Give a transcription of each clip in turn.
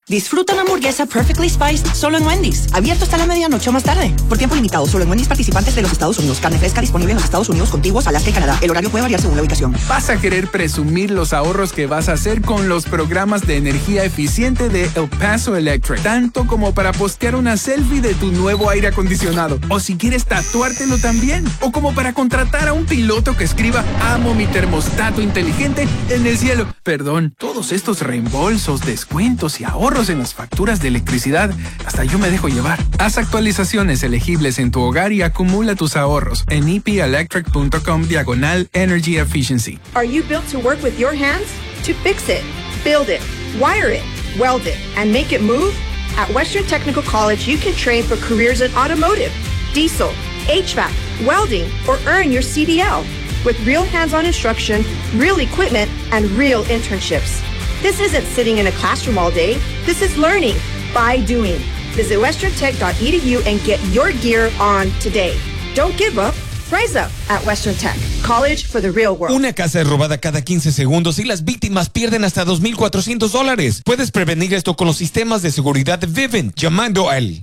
Disfruta una hamburguesa Perfectly Spiced solo en Wendy's. Abierto hasta la medianoche o más tarde. Por tiempo limitado, solo en Wendy's participantes de los Estados Unidos. Carne fresca disponible en los Estados Unidos, contiguos, Alaska y Canadá. El horario puede variar según la ubicación. Vas a querer presumir los ahorros que vas a hacer con los programas de energía eficiente de El Paso Electric. Tanto como para postear una selfie de tu nuevo aire acondicionado. O si quieres tatuártelo también. O como para contratar a un piloto que escriba "Amo mi termostato inteligente" en el cielo. Perdón, todos estos reembolsos, descuentos y ahorros en las facturas de electricidad, hasta yo me dejo llevar. Haz actualizaciones elegibles en tu hogar y acumula tus ahorros en epelectric.com/energy efficiency. Are you built to work with your hands? To fix it, build it, wire it, weld it, and make it move? At Western Technical College, you can train for careers in automotive, diesel, HVAC, welding, or earn your CDL with real hands-on instruction, real equipment, and real internships. This isn't sitting in a classroom all day. This is learning by doing. Visit westerntech.edu and get your gear on today. Don't give up. Rise up at Western Tech. College for the real world. Una casa es robada cada 15 segundos y las víctimas pierden hasta $2,400. Puedes prevenir esto con los sistemas de seguridad de Vivint llamando al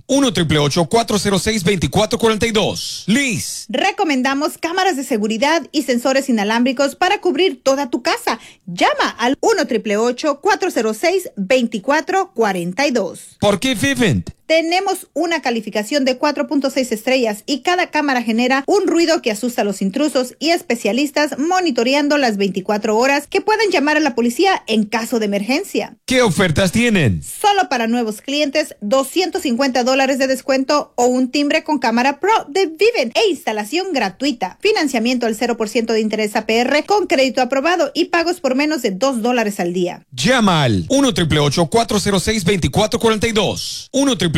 1-888-406-2442. Liz. Recomendamos cámaras de seguridad y sensores inalámbricos para cubrir toda tu casa. Llama al 1-888-406-2442. ¿Por qué Vivint? Tenemos una calificación de 4.6 estrellas y cada cámara genera un ruido que asusta a los intrusos y especialistas monitoreando las 24 horas que pueden llamar a la policía en caso de emergencia. ¿Qué ofertas tienen? Solo para nuevos clientes, $250 de descuento o un timbre con cámara Pro de Vivint e instalación gratuita. Financiamiento al 0% de interés APR con crédito aprobado y pagos por menos de $2 al día. Llama al 1-888-406-2442.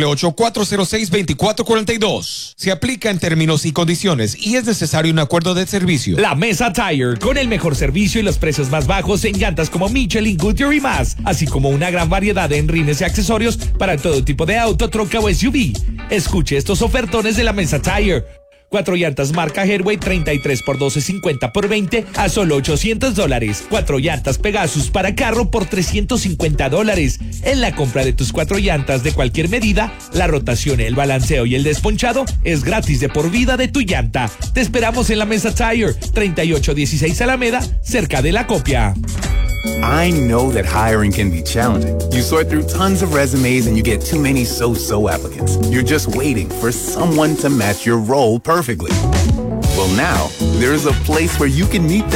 1-888-406-2442. Se aplica en términos y condiciones y es necesario un acuerdo de servicio. La Mesa Tire, con el mejor servicio y los precios más bajos en llantas como Michelin, Goodyear y más, así como una gran variedad de rines y accesorios para todo tipo de auto, troca o SUV. Escuche estos ofertones de la Mesa Tire. 4 llantas marca Headway 33 por 12, 50 por 20 a solo $800. 4 llantas Pegasus para carro por $350. En la compra de tus 4 llantas de cualquier medida, la rotación, el balanceo y el desponchado es gratis de por vida de tu llanta. Te esperamos en la Mesa Tire, 3816 Alameda, cerca de La Copia. I know that hiring can be challenging. You sort through tons of resumes and you get too many so-so applicants. You're just waiting for someone to match your role perfectly. Well, now, there's a place where you can meet them